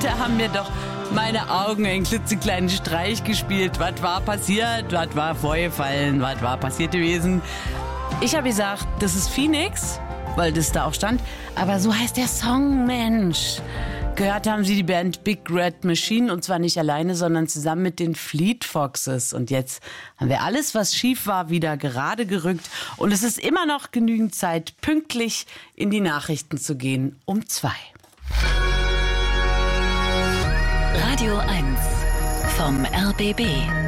Heute haben mir doch meine Augen einen klitzekleinen Streich gespielt. Was war passiert? Was war vorgefallen? Was war passiert gewesen? Ich habe gesagt, das ist Phoenix, weil das da auch stand. Aber so heißt der Song, Mensch. Gehört haben Sie die Band Big Red Machine und zwar nicht alleine, sondern zusammen mit den Fleet Foxes. Und jetzt haben wir alles, was schief war, wieder gerade gerückt. Und es ist immer noch genügend Zeit, pünktlich in die Nachrichten zu gehen, um 2. Radio 1 vom RBB.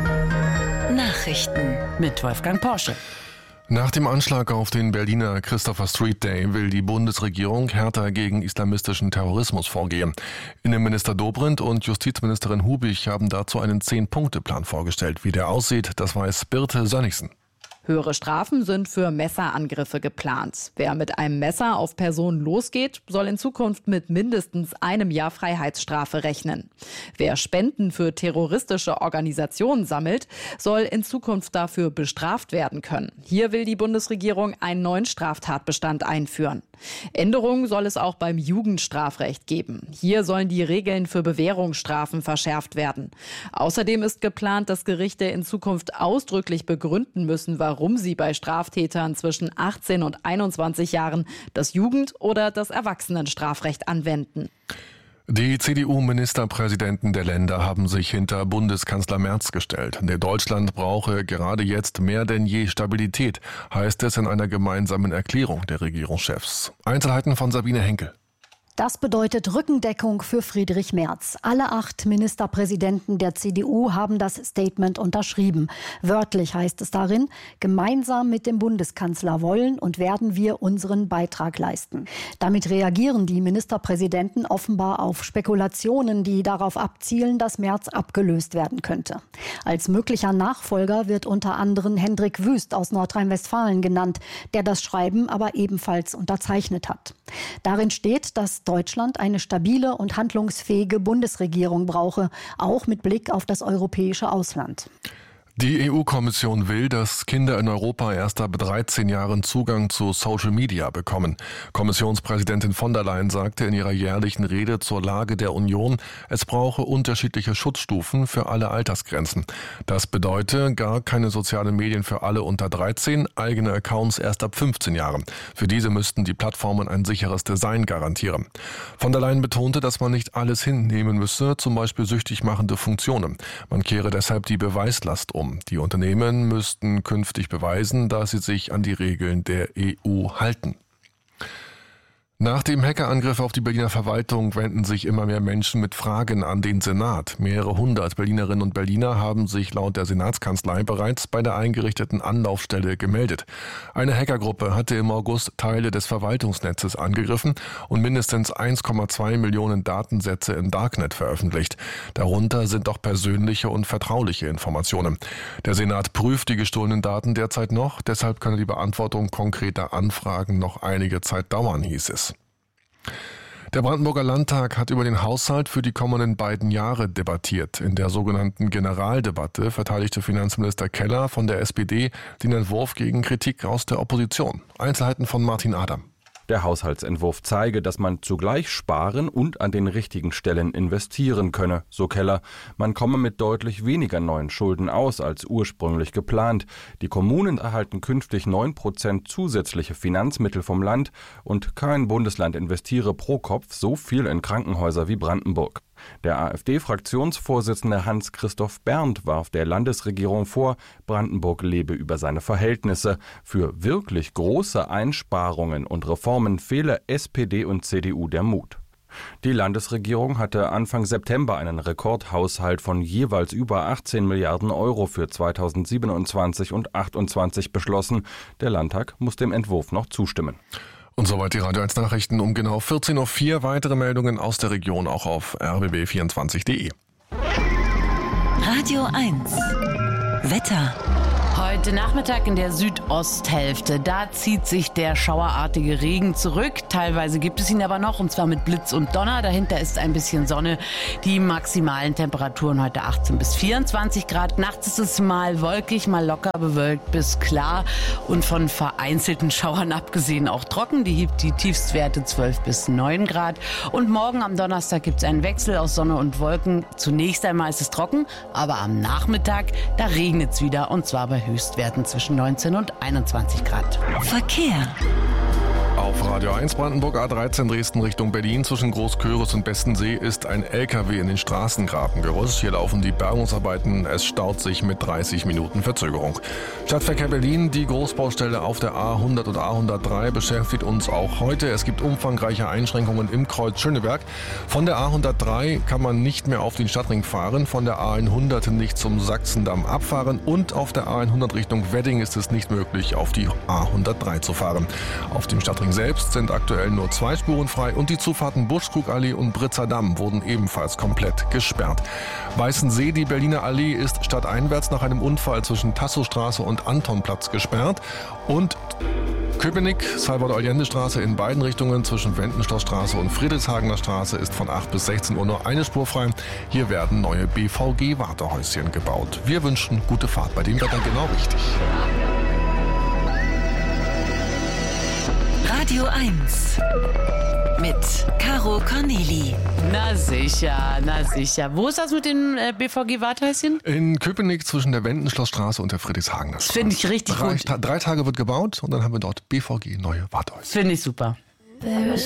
Nachrichten Mit Wolfgang Porsche. Nach dem Anschlag auf den Berliner Christopher Street Day will die Bundesregierung härter gegen islamistischen Terrorismus vorgehen. Innenminister Dobrindt und Justizministerin Hubig haben dazu einen 10-Punkte-Plan vorgestellt. Wie der aussieht, das weiß Birte Sönnigsen. Höhere Strafen sind für Messerangriffe geplant. Wer mit einem Messer auf Personen losgeht, soll in Zukunft mit mindestens 1 Jahr Freiheitsstrafe rechnen. Wer Spenden für terroristische Organisationen sammelt, soll in Zukunft dafür bestraft werden können. Hier will die Bundesregierung einen neuen Straftatbestand einführen. Änderungen soll es auch beim Jugendstrafrecht geben. Hier sollen die Regeln für Bewährungsstrafen verschärft werden. Außerdem ist geplant, dass Gerichte in Zukunft ausdrücklich begründen müssen, warum sie bei Straftätern zwischen 18 und 21 Jahren das Jugend- oder das Erwachsenenstrafrecht anwenden. Die CDU-Ministerpräsidenten der Länder haben sich hinter Bundeskanzler Merz gestellt. Der Deutschland brauche gerade jetzt mehr denn je Stabilität, heißt es in einer gemeinsamen Erklärung der Regierungschefs. Einzelheiten von Sabine Henkel. Das bedeutet Rückendeckung für Friedrich Merz. Alle 8 Ministerpräsidenten der CDU haben das Statement unterschrieben. Wörtlich heißt es darin, gemeinsam mit dem Bundeskanzler wollen und werden wir unseren Beitrag leisten. Damit reagieren die Ministerpräsidenten offenbar auf Spekulationen, die darauf abzielen, dass Merz abgelöst werden könnte. Als möglicher Nachfolger wird unter anderem Hendrik Wüst aus Nordrhein-Westfalen genannt, der das Schreiben aber ebenfalls unterzeichnet hat. Darin steht, dass Deutschland eine stabile und handlungsfähige Bundesregierung brauche, auch mit Blick auf das europäische Ausland. Die EU-Kommission will, dass Kinder in Europa erst ab 13 Jahren Zugang zu Social Media bekommen. Kommissionspräsidentin von der Leyen sagte in ihrer jährlichen Rede zur Lage der Union, es brauche unterschiedliche Schutzstufen für alle Altersgrenzen. Das bedeutet gar keine sozialen Medien für alle unter 13, eigene Accounts erst ab 15 Jahren. Für diese müssten die Plattformen ein sicheres Design garantieren. Von der Leyen betonte, dass man nicht alles hinnehmen müsse, zum Beispiel süchtig machende Funktionen. Man kehre deshalb die Beweislast um. Die Unternehmen müssten künftig beweisen, dass sie sich an die Regeln der EU halten. Nach dem Hackerangriff auf die Berliner Verwaltung wenden sich immer mehr Menschen mit Fragen an den Senat. Mehrere 100 Berlinerinnen und Berliner haben sich laut der Senatskanzlei bereits bei der eingerichteten Anlaufstelle gemeldet. Eine Hackergruppe hatte im August Teile des Verwaltungsnetzes angegriffen und mindestens 1,2 Millionen Datensätze im Darknet veröffentlicht. Darunter sind auch persönliche und vertrauliche Informationen. Der Senat prüft die gestohlenen Daten derzeit noch, deshalb könne die Beantwortung konkreter Anfragen noch einige Zeit dauern, hieß es. Der Brandenburger Landtag hat über den Haushalt für die kommenden beiden Jahre debattiert. In der sogenannten Generaldebatte verteidigte Finanzminister Keller von der SPD den Entwurf gegen Kritik aus der Opposition. Einzelheiten von Martin Adam. Der Haushaltsentwurf zeige, dass man zugleich sparen und an den richtigen Stellen investieren könne, so Keller. Man komme mit deutlich weniger neuen Schulden aus als ursprünglich geplant. Die Kommunen erhalten künftig 9% zusätzliche Finanzmittel vom Land und kein Bundesland investiere pro Kopf so viel in Krankenhäuser wie Brandenburg. Der AfD-Fraktionsvorsitzende Hans-Christoph Berndt warf der Landesregierung vor, Brandenburg lebe über seine Verhältnisse. Für wirklich große Einsparungen und Reformen fehle SPD und CDU der Mut. Die Landesregierung hatte Anfang September einen Rekordhaushalt von jeweils über 18 Milliarden Euro für 2027 und 2028 beschlossen. Der Landtag muss dem Entwurf noch zustimmen. Und soweit die Radio 1 Nachrichten um genau 14.04 Uhr. Weitere Meldungen aus der Region auch auf rbb24.de. Radio 1 Wetter. Heute Nachmittag in der Südosthälfte, da zieht sich der schauerartige Regen zurück. Teilweise gibt es ihn aber noch, und zwar mit Blitz und Donner. Dahinter ist ein bisschen Sonne. Die maximalen Temperaturen heute 18 bis 24 Grad. Nachts ist es mal wolkig, mal locker bewölkt bis klar und von vereinzelten Schauern abgesehen auch trocken. Die Tiefstwerte 12 bis 9 Grad. Und morgen am Donnerstag gibt es einen Wechsel aus Sonne und Wolken. Zunächst einmal ist es trocken, aber am Nachmittag, da regnet es wieder, und zwar bei Höchstwerten zwischen 19 und 21 Grad. Verkehr. Auf Radio 1 Brandenburg A13 Dresden Richtung Berlin zwischen Großköris und Bestensee ist ein LKW in den Straßengraben gerutscht. Hier laufen die Bergungsarbeiten. Es staut sich mit 30 Minuten Verzögerung. Stadtverkehr Berlin, die Großbaustelle auf der A100 und A103 beschäftigt uns auch heute. Es gibt umfangreiche Einschränkungen im Kreuz Schöneberg. Von der A103 kann man nicht mehr auf den Stadtring fahren, von der A100 nicht zum Sachsendamm abfahren und auf der A100 Richtung Wedding ist es nicht möglich, auf die A103 zu fahren. Auf dem Stadtring selbst sind aktuell nur 2 Spuren frei und die Zufahrten Buschkrugallee und Britzer Damm wurden ebenfalls komplett gesperrt. Weißensee, die Berliner Allee, ist stadteinwärts nach einem Unfall zwischen Tasso-Straße und Antonplatz gesperrt und Köpenick, Salvador-Allende-Straße in beiden Richtungen zwischen Wendenschlossstraße und Friedrichshagener Straße ist von 8 bis 16 Uhr nur eine Spur frei. Hier werden neue BVG-Wartehäuschen gebaut. Wir wünschen gute Fahrt, bei dem Wetter genau richtig. Radio 1 mit Caro Corneli. Na sicher, na sicher. Wo ist das mit den BVG-Warthäuschen? In Köpenick zwischen der Wendenschlossstraße und der Friedrichshagener Straße. Das finde ich richtig gut. 3 Tage wird gebaut und dann haben wir dort BVG neue Warthäuser. Finde ich super.